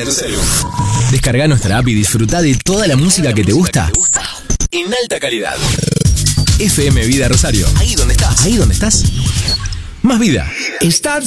en tu celu. Descarga nuestra app y disfruta de toda la música que te gusta en alta calidad. FM Vida Rosario. Ahí donde estás. Más vida. Estás